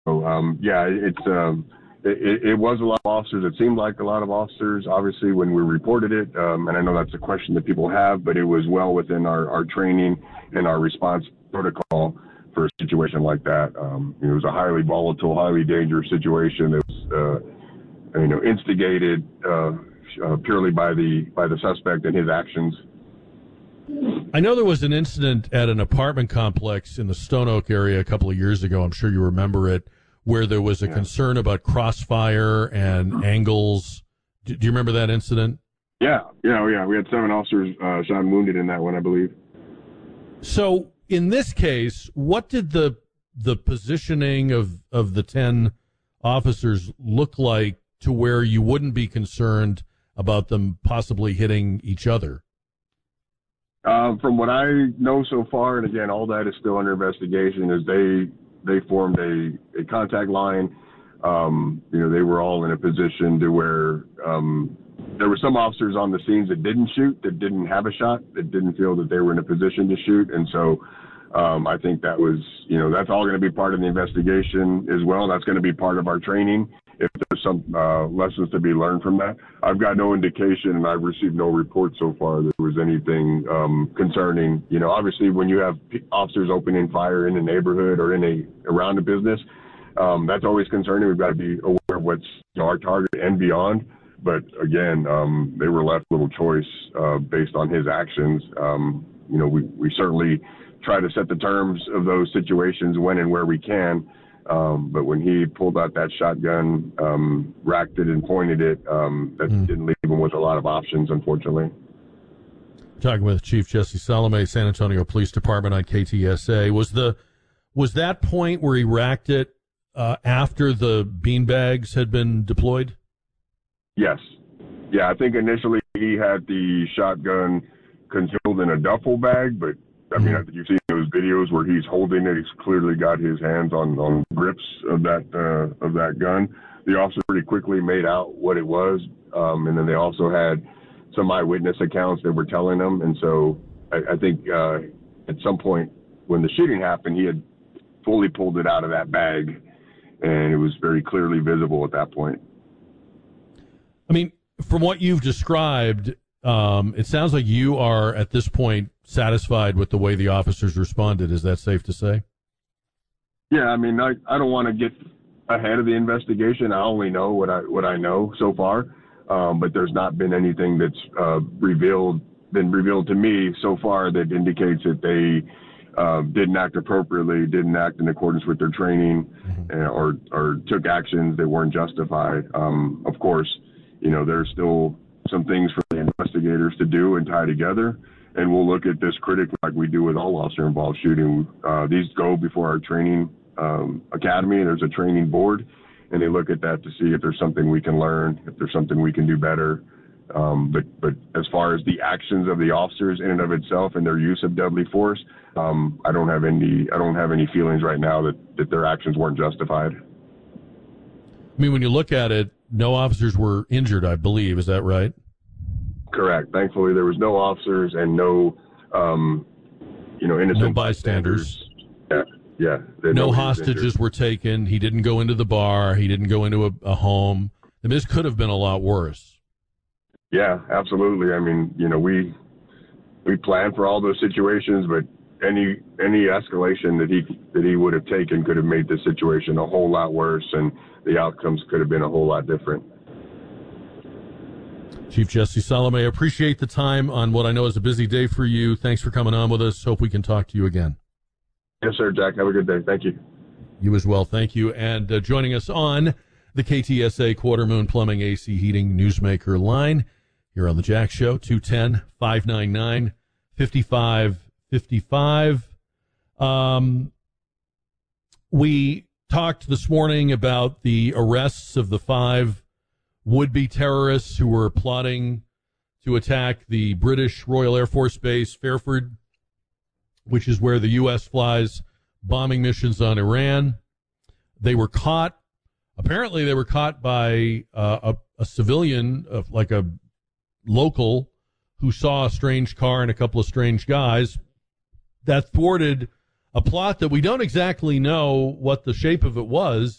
So, yeah, it was a lot of officers. It seemed like a lot of officers, obviously, when we reported it. And I know that's a question that people have, but it was well within our training and our response protocol for a situation like that. It was a highly volatile, highly dangerous situation. It was, instigated purely by the suspect and his actions. I know there was an incident at an apartment complex in the Stone Oak area a couple of years ago. I'm sure you remember it, where there was a concern about crossfire and angles. Do you remember that incident? Yeah. We had 7 officers shot and wounded in that one, I believe. So in this case, what did the positioning of the 10 officers look like to where you wouldn't be concerned about them possibly hitting each other? From what I know so far, and again, all that is still under investigation, is they formed a contact line. They were all in a position to where there were some officers on the scenes that didn't shoot, that didn't have a shot, that didn't feel that they were in a position to shoot. And so I think that was, that's all going to be part of the investigation as well. That's going to be part of our training. If there's some lessons to be learned from that. I've got no indication, and I've received no report so far that there was anything concerning. Obviously, when you have officers opening fire in a neighborhood or around a business, that's always concerning. We've got to be aware of what's our target and beyond. But again, they were left little choice based on his actions. We certainly try to set the terms of those situations when and where we can. But when he pulled out that shotgun, racked it and pointed it, that didn't leave him with a lot of options, unfortunately. Talking with Chief Jesse Salome, San Antonio Police Department on KTSA. Was that point where he racked it after the beanbags had been deployed? Yes. Yeah, I think initially he had the shotgun concealed in a duffel bag, but I think you've seen those videos where he's holding it. He's clearly got his hands on grips of that gun. The officer pretty quickly made out what it was, and then they also had some eyewitness accounts that were telling them. And so I think at some point when the shooting happened, he had fully pulled it out of that bag, and it was very clearly visible at that point. I mean, from what you've described, it sounds like you are at this point satisfied with the way the officers responded. Is that safe to say? Yeah, I mean, I don't want to get ahead of the investigation. I only know what I know so far, but there's not been anything that's been revealed to me so far that indicates that they didn't act appropriately, didn't act in accordance with their training, or took actions that weren't justified. Of course, there's still some things for the investigators to do and tie together. And we'll look at this critically like we do with all officer-involved shooting. These go before our training academy. There's a training board, and they look at that to see if there's something we can learn, if there's something we can do better. But as far as the actions of the officers in and of itself and their use of deadly force, I don't have any feelings right now that their actions weren't justified. I mean, when you look at it, no officers were injured, I believe. Is that right? Correct. Thankfully, there was no officers and no, innocent no bystanders. Yeah. No hostages were taken. He didn't go into the bar. He didn't go into a home. And this could have been a lot worse. Yeah, absolutely. I mean, we planned for all those situations, but any escalation that he would have taken could have made this situation a whole lot worse, and the outcomes could have been a whole lot different. Chief Jesse Salome, appreciate the time on what I know is a busy day for you. Thanks for coming on with us. Hope we can talk to you again. Yes, sir, Jack. Have a good day. Thank you. You as well. Thank you. And joining us on the KTSA Quarter Moon Plumbing AC Heating Newsmaker line here on the Jack Show, 210-599-5555. We talked this morning about the arrests of the 5 would-be terrorists who were plotting to attack the British Royal Air Force Base, Fairford, which is where the U.S. flies bombing missions on Iran. They were caught. Apparently, they were caught by a civilian, like a local, who saw a strange car and a couple of strange guys. That thwarted a plot that we don't exactly know what the shape of it was.